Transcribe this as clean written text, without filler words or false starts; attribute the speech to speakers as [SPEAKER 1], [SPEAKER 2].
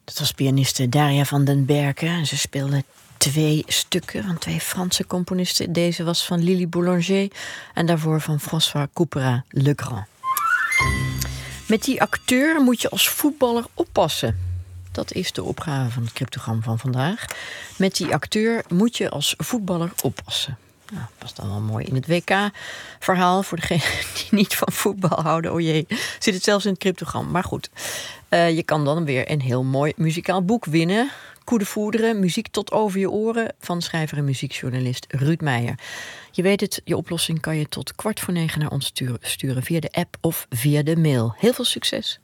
[SPEAKER 1] Dat was pianiste Daria van den Berken. En ze speelde 2 stukken van 2 Franse componisten. Deze was van Lily Boulanger en daarvoor van François Couperin-Legrand. Met die acteur moet je als voetballer oppassen. Dat is de opgave van het cryptogram van vandaag. Met die acteur moet je als voetballer oppassen. Nou, past dan wel mooi in het WK-verhaal. Voor degenen die niet van voetbal houden. O jee, zit het zelfs in het cryptogram. Maar goed, je kan dan weer een heel mooi muzikaal boek winnen. Coup de foudre, muziek tot over je oren. Van schrijver en muziekjournalist Ruud Meijer. Je weet het, je oplossing kan je tot 8:45 naar ons sturen via de app of via de mail. Heel veel succes.